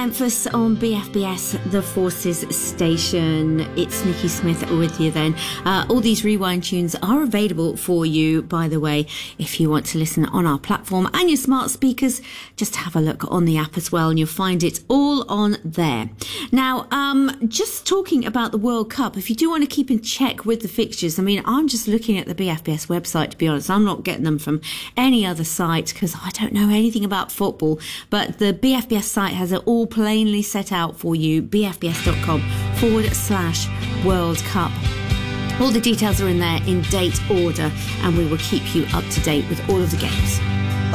Memphis on BFBS, the Forces station. It's Nikki Smith with you then. All these rewind tunes are available for you, by the way, if you want to listen on our platform and your smart speakers. Just have a look on the app as well and you'll find it all on there. Now, just talking about the World Cup, if you do want to keep in check with the fixtures, I mean, I'm just looking at the BFBS website, to be honest. I'm not getting them from any other site because I don't know anything about football, but the BFBS site has it all plainly set out for you, bfbs.com/World Cup. All the details are in there in date order, and we will keep you up to date with all of the games.